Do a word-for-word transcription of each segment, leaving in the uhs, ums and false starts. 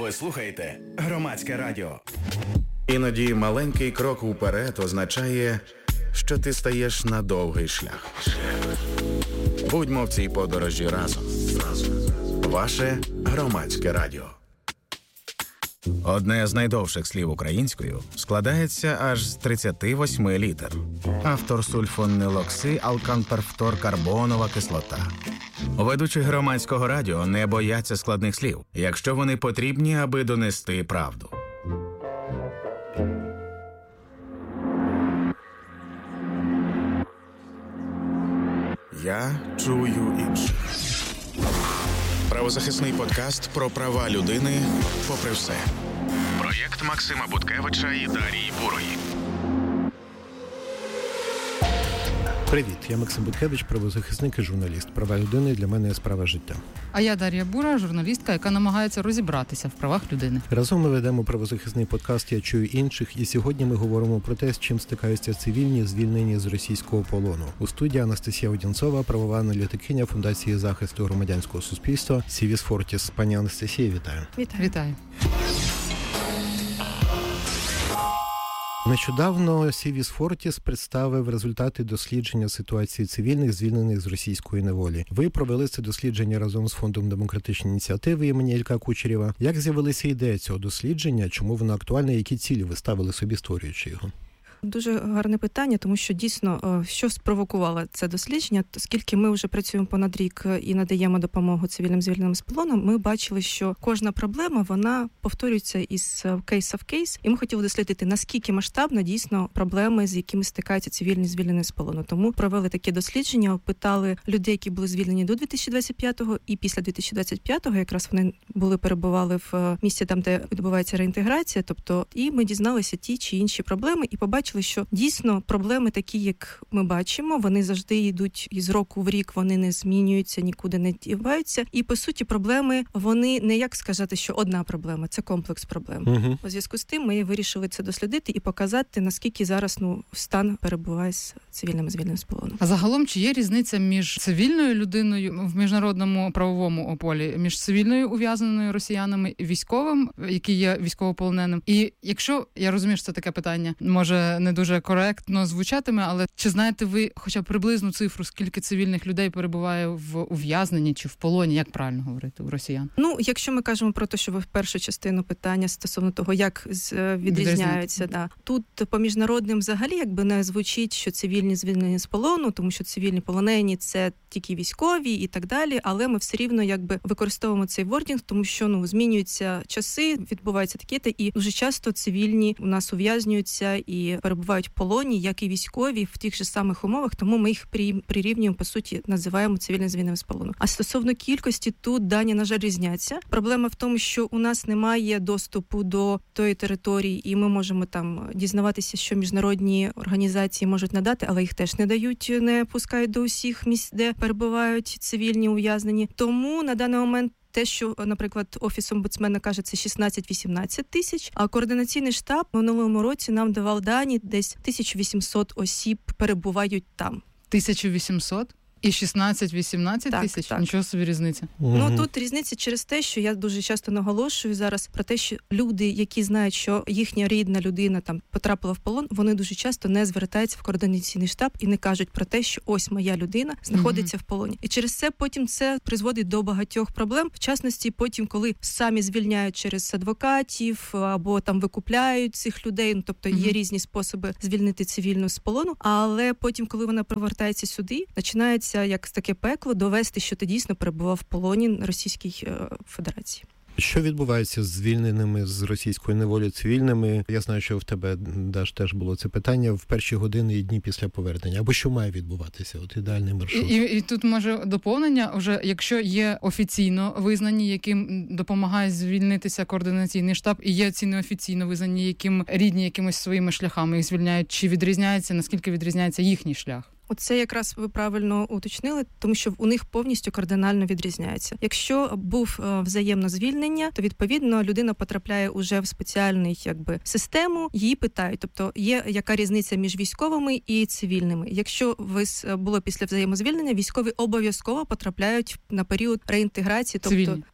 Ви слухаєте Громадське радіо. Іноді маленький крок уперед означає, що ти стаєш на довгий шлях. Будьмо в цій подорожі разом. Ваше Громадське радіо. Одне з найдовших слів українською складається аж з тридцяти восьми літер. Автор сульфонилокси, алканперфторкарбонова кислота. Ведучі Громадського радіо не бояться складних слів, якщо вони потрібні, аби донести правду. Я чую інше. Правозахисний подкаст про права людини попри все. Проєкт Максима Буткевича і Дарії Бурої. Привіт, я Максим Буткевич, правозахисник і журналіст. Права людини для мене – справа життя. А я Дар'я Бура, журналістка, яка намагається розібратися в правах людини. Разом ми ведемо правозахисний подкаст «Я чую інших», і сьогодні ми говоримо про те, з чим стикаються цивільні, звільнені з російського полону. У студії Анастасія Одінцова, правова аналітикиня Фундації захисту громадянського суспільства «Civis Fortis». Пані Анастасія, вітаю. Вітаю. Вітаю. Нещодавно Civis Fortis представив результати дослідження ситуації цивільних, звільнених з російської неволі. Ви провели це дослідження разом з Фондом демократичної ініціативи імені Ілька Кучерєва. Як з'явилася ідея цього дослідження, чому воно актуальне, які цілі ви ставили собі, створюючи його? Дуже гарне питання, тому що дійсно, що спровокувало це дослідження, оскільки ми вже працюємо понад рік і надаємо допомогу цивільним звільненим з полону, ми бачили, що кожна проблема, вона повторюється із кейс в кейс, і ми хотіли дослідити, наскільки масштабно дійсно проблеми, з якими стикаються цивільні звільнені з полону. Тому провели таке дослідження, опитали людей, які були звільнені до дві тисячі двадцять п'ятого і після дві тисячі двадцять п'ятого, якраз вони були перебували в місці там, де відбувається реінтеграція, тобто і ми дізналися ті чи інші проблеми і побачили, що дійсно проблеми такі, як ми бачимо, вони завжди йдуть із року в рік, вони не змінюються, нікуди не діваються. І, по суті, проблеми, вони не як сказати, що одна проблема, це комплекс проблем. Угу. У зв'язку з тим ми вирішили це дослідити і показати, наскільки зараз ну, стан перебуває з цивільними звільненими з полону. А загалом, чи є різниця між цивільною людиною в міжнародному правовому полі, між цивільною ув'язненою росіянами і військовим, який є військовополоненим? І якщо, я розумію, що це таке питання, може не дуже коректно звучатиме, але чи знаєте ви хоча б приблизну цифру, скільки цивільних людей перебуває в ув'язненні чи в полоні, як правильно говорити, у росіян? Ну, якщо ми кажемо про те, що ви в першу частину питання стосовно того, як відрізняються, да. Тут по міжнародним взагалі якби не звучить, що цивільні звільнені з полону, тому що цивільні полонені – це тільки військові і так далі, але ми все рівно якби використовуємо цей вордінг, тому що ну змінюються часи, відбуваються такі, і дуже часто цивільні у нас ув'язнюються і перебувають в полоні, як і військові, в тих же самих умовах, тому ми їх прирівнюємо, по суті, називаємо цивільним звільненим з полону. А стосовно кількості, тут дані, на жаль, різняться. Проблема в тому, що у нас немає доступу до тої території, і ми можемо там дізнаватися, що міжнародні організації можуть надати, але їх теж не дають, не пускають до усіх місць, де перебувають цивільні ув'язнені. Тому на даний момент те, що, наприклад, Офіс омбудсмена каже, це шістнадцять-вісімнадцять тисяч, а координаційний штаб в минулому році нам давав дані, десь тисяча вісімсот осіб перебувають там. тисяча вісімсот? І шістнадцять-вісімнадцять тисяч? Так. Нічого собі різниця. Угу. Ну, тут різниця через те, що я дуже часто наголошую зараз про те, що люди, які знають, що їхня рідна людина там потрапила в полон, вони дуже часто не звертаються в координаційний штаб і не кажуть про те, що ось моя людина знаходиться угу. в полоні. І через це потім це призводить до багатьох проблем. В частності потім, коли самі звільняють через адвокатів або там викупляють цих людей, ну, тобто угу. є різні способи звільнити цивільну з полону, але потім, коли вона повертається сюди, починається як таке пекло довести, що ти дійсно перебував в полоні Російській Федерації. Що відбувається з звільненими з російської неволі цивільними? Я знаю, що в тебе, Даш, теж було це питання в перші години і дні після повернення. Або що має відбуватися? От ідеальний маршрут. І, і, і тут може доповнення, вже якщо є офіційно визнані, яким допомагає звільнитися координаційний штаб, і є ці неофіційно визнані, яким рідні якимось своїми шляхами їх звільняють, чи відрізняється, наскільки відрізняється їхній шлях? Оце якраз ви правильно уточнили, тому що у них повністю кардинально відрізняється. Якщо був взаємне звільнення, то відповідно людина потрапляє уже в спеціальну якби систему, її питають. Тобто є яка різниця між військовими і цивільними. Якщо ви було після взаємозвільнення, військові обов'язково потрапляють на період реінтеграції, тобто цивільні.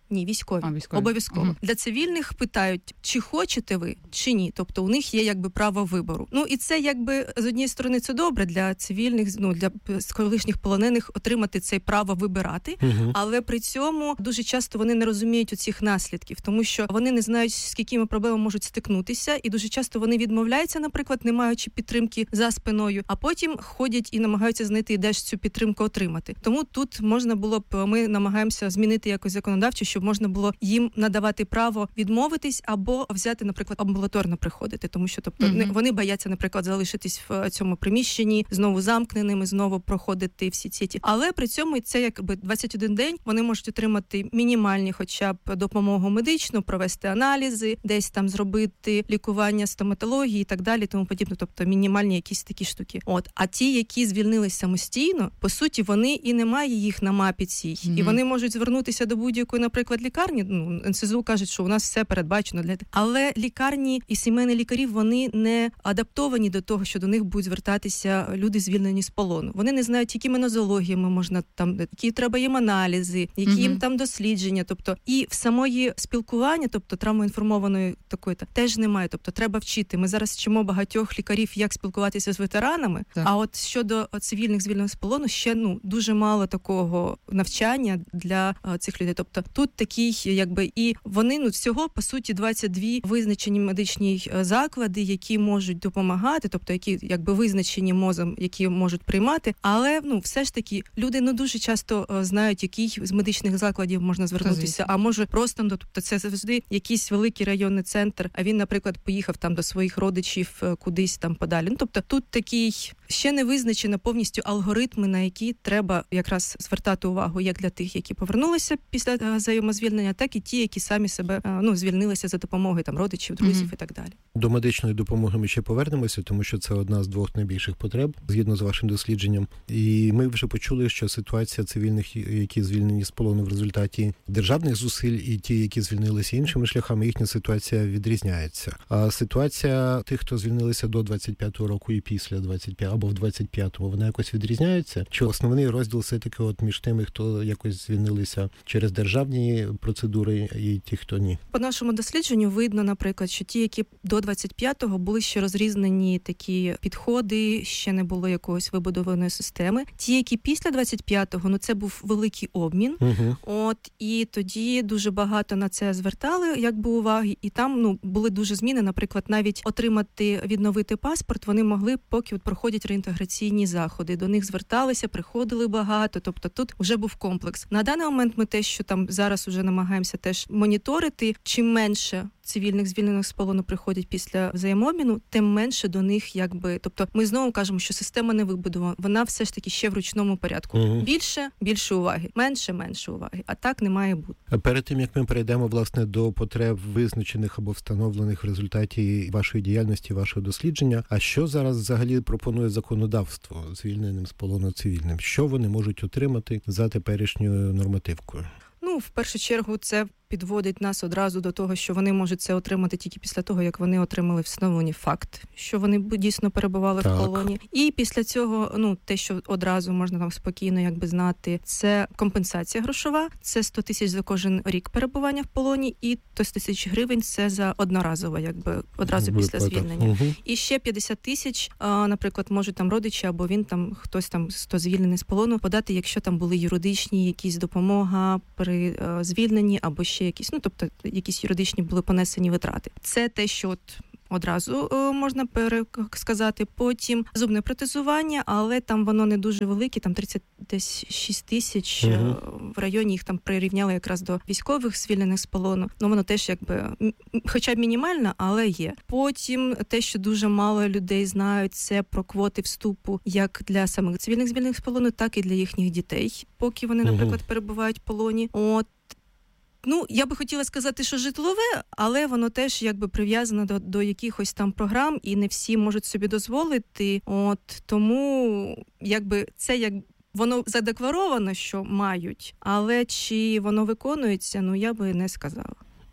Ні, військові. А, військові. Обов'язково. Угу. Для цивільних питають, чи хочете ви, чи ні. Тобто у них є якби право вибору. Ну і це якби з однієї сторони це добре для цивільних, ну для колишніх полонених отримати це право вибирати, угу. але при цьому дуже часто вони не розуміють оцих наслідків, тому що вони не знають, з якими проблемами можуть стикнутися, і дуже часто вони відмовляються, наприклад, не маючи підтримки за спиною, а потім ходять і намагаються знайти, де ж цю підтримку отримати. Тому тут можна було б, ми намагаємося змінити якось законодавчо, щоб можна було їм надавати право відмовитись або взяти, наприклад, амбулаторно приходити, тому що, тобто, mm-hmm. вони бояться, наприклад, залишитись в цьому приміщенні, знову замкненими, знову проходити всі ці ті. Але при цьому це якби двадцять один день вони можуть отримати мінімальні, хоча б допомогу медичну, провести аналізи, десь там зробити лікування стоматології і так далі, тому подібне, тобто мінімальні якісь такі штуки. От, а ті, які звільнились самостійно, по суті, вони і немає їх на мапі цій, mm-hmm. і вони можуть звернутися до будь-якої, наприклад, лікарні. Ну, ен ес зет у кажуть, що у нас все передбачено для але лікарні і сімейні лікарі, вони не адаптовані до того, що до них будуть звертатися люди, звільнені з полону. Вони не знають, якими нозологіями можна там, які треба їм аналізи, які mm-hmm. їм там дослідження, тобто і в самої спілкування, тобто травмоінформованої такої теж немає, тобто треба вчити. Ми зараз вчимо багатьох лікарів, як спілкуватися з ветеранами, так. а от щодо цивільних звільнених з полону ще ну дуже мало такого навчання для а, цих людей. Тобто тут такий, якби і вони ну всього по суті двадцять два визначені медичні заклади, які можуть допомагати, тобто які якби визначені МОЗом, які можуть приймати, але ну все ж таки люди ну дуже часто а, знають, який з медичних закладів можна звернутися, а може просто ну, тобто це завжди якийсь великий районний центр, а він, наприклад, поїхав там до своїх родичів кудись там подалі. Ну тобто тут такий ще не визначено повністю алгоритми, на які треба якраз звертати увагу як для тих, які повернулися після взаємозвільнення, так і ті, які самі себе ну звільнилися за допомогою там родичів, друзів mm-hmm. і так далі. До медичної допомоги ми ще повернемося, тому що це одна з двох найбільших потреб, згідно з вашим дослідженням. І ми вже почули, що ситуація цивільних, які звільнені з полону в результаті державних зусиль, і ті, які звільнилися іншими шляхами, їхня ситуація відрізняється. А ситуація тих, хто звільнилися до двадцять п'ятого року і після двадцять п'ятого або в двадцять п'ятому, вона якось відрізняється? Чи основний розділ все-таки от між тими, хто якось звільнилися через державні процедури, і ті, хто ні? По нашому дослідженню видно, наприклад, що ті, які до двадцять п'ятого були ще розрізнені такі підходи, ще не було якогось вибудованої системи. Ті, які після двадцять п'ятого, ну це був великий обмін. Угу. От і тоді дуже багато на це звертали, якби уваги, і там ну були дуже зміни. Наприклад, навіть отримати відновити паспорт вони могли, поки от проходять реінтеграційні заходи. До них зверталися, приходили багато. Тобто тут вже був комплекс. На даний момент ми те, що там зараз вже намагаємося теж моніторити, чим менше цивільних звільнених з полону приходять після взаємообміну, тим менше до них, якби, тобто ми знову кажемо, що система не вибудована, вона все ж таки ще в ручному порядку. Угу. Більше, більше уваги, менше, менше уваги. А так не має бути. А перед тим, як ми перейдемо, власне, до потреб визначених або встановлених в результаті вашої діяльності, вашого дослідження, а що зараз взагалі пропонує законодавство звільненим з полону цивільним? Що вони можуть отримати за теперішньою нормативкою? Ну, в першу чергу, це підводить нас одразу до того, що вони можуть це отримати тільки після того, як вони отримали встановлений факт, що вони дійсно перебували так. в полоні. І після цього, ну, те, що одразу можна там спокійно якби знати, це компенсація грошова, це сто тисяч за кожен рік перебування в полоні, і сто тисяч гривень це за одноразово, якби одразу Виплата. Після звільнення. Угу. І ще п'ятдесят тисяч, наприклад, можуть там родичі, або він там, хтось там, хто звільнений з полону, подати, якщо там були юридичні якісь допомога при е, звільненні, або ще якісь, ну, тобто, якісь юридичні були понесені витрати. Це те, що от одразу е, можна пересказати. Потім зубне протезування, але там воно не дуже велике, там тридцять шість тисяч угу. е, в районі їх там прирівняли якраз до військових звільнених з полону. Ну, воно теж якби, хоча б мінімально, але є. Потім те, що дуже мало людей знають, це про квоти вступу як для самих цивільних звільнених з полону, так і для їхніх дітей, поки вони, наприклад, угу. перебувають в полоні. От. Ну, я би хотіла сказати, що житлове, але воно теж якби прив'язано до, до якихось там програм, і не всі можуть собі дозволити. От тому якби це як воно задекларовано, що мають, але чи воно виконується, ну я би не сказала.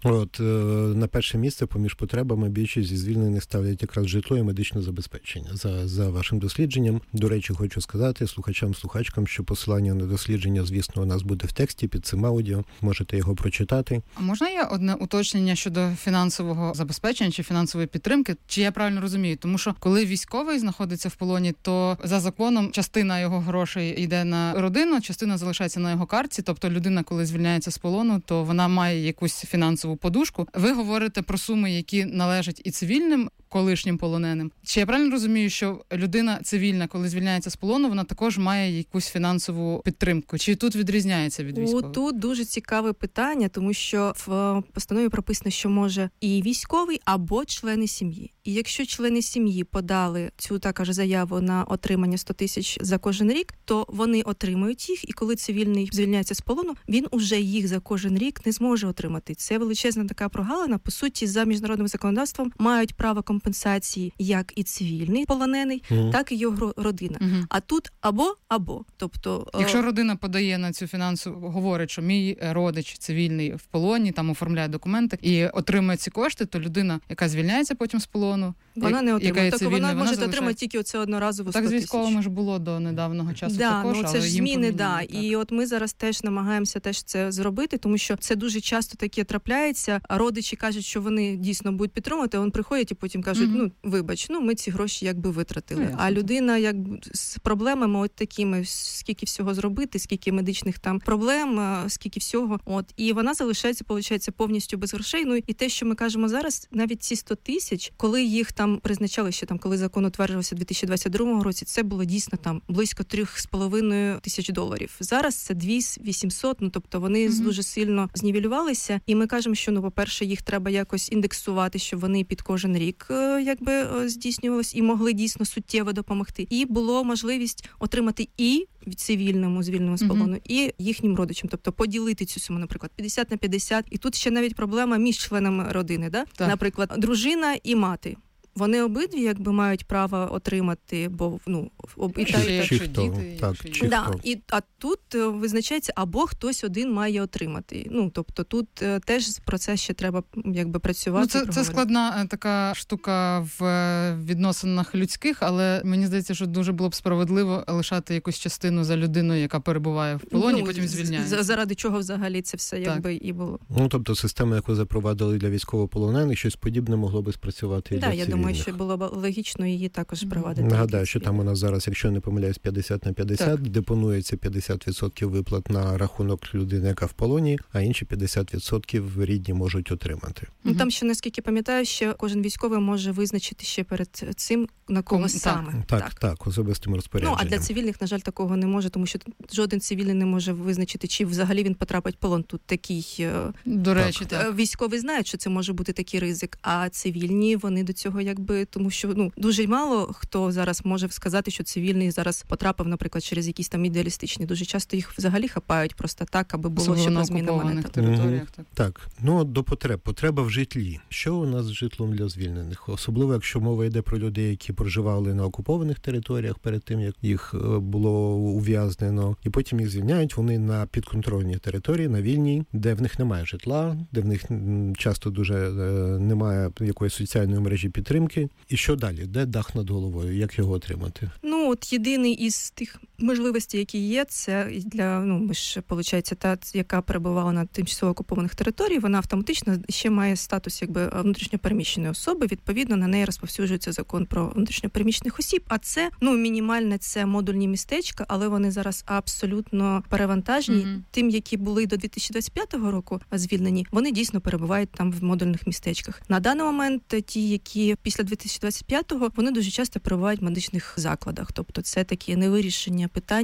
От на перше місце поміж потребами більшість зі звільнених ставлять якраз житло і медичне забезпечення. За, за вашим дослідженням, до речі, хочу сказати слухачам-слухачкам, що посилання на дослідження, звісно, у нас буде в тексті під цим аудіо. Можете його прочитати. А можна є одне уточнення щодо фінансового забезпечення чи фінансової підтримки? Чи я правильно розумію? Тому що коли військовий знаходиться в полоні, то за законом частина його грошей йде на родину, частина залишається на його картці. Тобто людина, коли звільняється з полону, то вона має якусь фінансову подушку. Ви говорите про суми, які належать і цивільним колишнім полоненим. Чи я правильно розумію, що людина цивільна, коли звільняється з полону, вона також має якусь фінансову підтримку? Чи тут відрізняється від військового? Тут дуже цікаве питання, тому що в постанові прописано, що може і військовий, або члени сім'ї. І якщо члени сім'ї подали цю також заяву на отримання сто тисяч за кожен рік, то вони отримують їх, і коли цивільний звільняється з полону, він уже їх за кожен рік не зможе отримати. Це величезна така прогалина. По суті, за міжнародним законодавством мають право компенсації як і цивільний полонений, mm-hmm. так і його родина. Mm-hmm. А тут або-або. Тобто, якщо родина подає на цю фінансову, говорить, що мій родич цивільний в полоні, там оформляє документи і отримує ці кошти, то людина, яка звільняється потім з полону, вона не отримає. Так вона може залишає... отримати тільки оце одноразово сто тисяч. Так з тисяч. військовими ж було до недавнього часу да, також, ну, це але ж їм зміни, поміняли, да. Так. І от ми зараз теж намагаємося теж це зробити, тому що це дуже часто таке трапляється. Родичі кажуть, що вони дійсно будуть підтримувати, а вони приходять і потім кажуть, mm-hmm. ну, вибач, ну, ми ці гроші якби витратили. Mm-hmm. А людина якби з проблемами от такими, скільки всього зробити, скільки медичних там проблем, скільки всього. От. І вона залишається, виходить, повністю без грошей. Ну, і те, що ми кажемо зараз, навіть ці сто тисяч, коли їх там призначали ще там, коли закон утверджувався у дві тисячі двадцять другому році, це було дійсно там близько трьох з половиною тисяч доларів. Зараз це дві тисячі вісімсот, ну, тобто вони mm-hmm. дуже сильно знівелювалися. І ми кажемо, що, ну, по-перше, їх треба якось індексувати, щоб вони під кожен рік якби здійснювалися і могли дійсно суттєво допомогти. І було можливість отримати і цивільному, звільненому з полону, mm-hmm. і їхнім родичам. Тобто поділити цю суму, наприклад, п'ятдесят на п'ятдесят. І тут ще навіть проблема між членами родини, да? Наприклад, дружина і мати. Вони обидві якби мають право отримати, бо ну об і чи, та, чи, чи хто. діти, так, чи... чи Да, хто. і а тут визначається або хтось один має отримати. Ну тобто тут теж про це ще треба якби працювати. Ну, це, це складна така штука в відносинах людських, але мені здається, що дуже було б справедливо лишати якусь частину за людиною, яка перебуває в полоні, ну, потім звільняється. Заради чого взагалі це все так. якби і було. Ну тобто система, яку запровадили для військовополонених, щось подібне могло би спрацювати і да, для я цивільних. Думаю, що було б логічно її також провадити. Нагадаю, що там у нас зараз, якщо не помиляюсь, п'ятдесят на п'ятдесят, так. депонується п'ятдесят відсотків виплат на рахунок людини, яка в полоні, а інші п'ятдесят відсотків рідні можуть отримати. Ну, там ще, наскільки пам'ятаю, ще кожен військовий може визначити ще перед цим, на кого Ком, саме. Так, так, так, особистим розпорядженням. Ну, а для цивільних, на жаль, такого не може, тому що жоден цивільний не може визначити, чи взагалі він потрапить в полон. Тут такий... До речі, так. так. Військовий знає, що це може бути такий ризик, а цивільні, вони до цього якби, тому що, ну, дуже мало хто зараз може сказати, що цивільний зараз потрапив, наприклад, через якісь там ідеалістичні. Дуже часто їх взагалі хапають просто так, аби було ще про зміни монета. Територіях. Так. так, ну, до потреб. Потреба в житлі. Що у нас з житлом для звільнених? Особливо, якщо мова йде про людей, які проживали на окупованих територіях перед тим, як їх було ув'язнено, і потім їх звільняють, вони на підконтрольній території, на вільній, де в них немає житла, де в них часто дуже немає якоїсь соціальної мережі підтримки. І що далі? Де дах над головою? Як його отримати? Ну, от єдиний із тих можливостей, які є, це для, ну, ми ж, виходить, та, яка перебувала на тимчасово окупованих територіях, вона автоматично ще має статус якби внутрішньопереміщеної особи, відповідно, на неї розповсюджується закон про внутрішньопереміщених осіб, а це, ну, мінімальне, це модульні містечка, але вони зараз абсолютно перевантажені. Mm-hmm. Тим, які були до дві тисячі двадцять п'ятого року звільнені, вони дійсно перебувають там в модульних містечках. На даний момент ті, які після дві тисячі двадцять п'ятого, вони дуже часто перебувають в медичних закладах, тобто це такі невирішення питань